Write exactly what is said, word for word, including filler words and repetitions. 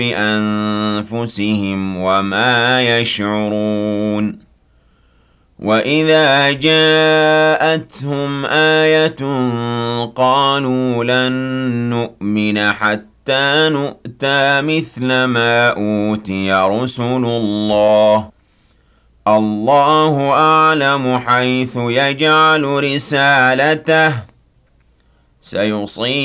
بِأَنفُسِهِمْ وَمَا يَشْعُرُونَ وَإِذَا جَاءَتْهُمْ آيَةٌ قَالُوا لَن نُّؤْمِنَ حَتَّىٰ نُؤْتَىٰ مِثْلَ مَا أُوتِيَ رُسُلُ اللَّهِ ۘ اللَّهُ أَعْلَمُ حَيْثُ يَجْعَلُ رِسَالَتَهُ ۗ سَيُصِيبُ